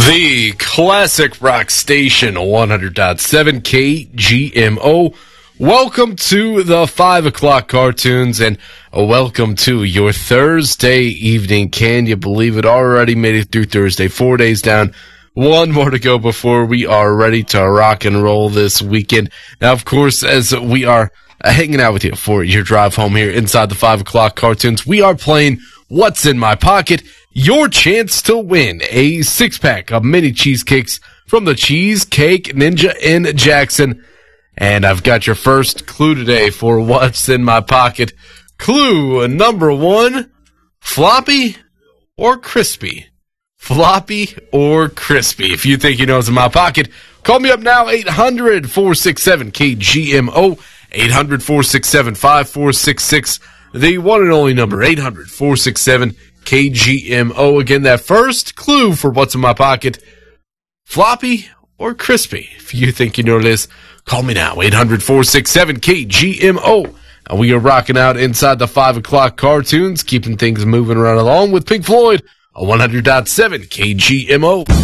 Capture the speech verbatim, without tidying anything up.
The classic rock station, one hundred point seven K G M O. Welcome to the five o'clock cartoons, and welcome to your Thursday evening. Can you believe it? Already made it through Thursday. Four days down. One more to go before we are ready to rock and roll this weekend. Now, of course, as we are hanging out with you for your drive home here inside the five o'clock cartoons, we are playing What's in My Pocket? Your chance to win a six-pack of mini cheesecakes from the Cheesecake Ninja in Jackson. And I've got your first clue today for What's in My Pocket. Clue number one, floppy or crispy? Floppy or crispy? If you think you know what's in my pocket, call me up now, eight hundred, four six seven, K G M O, eight hundred, four six seven, five four six six, the one and only number, eight hundred, four six seven, K G M O. Again, that first clue for What's in My Pocket, floppy or crispy? If you think you know this, call me now, eight hundred, four six seven, K G M O. And we are rocking out inside the five o'clock cartoons, keeping things moving right along with Pink Floyd, a one hundred point seven K G M O.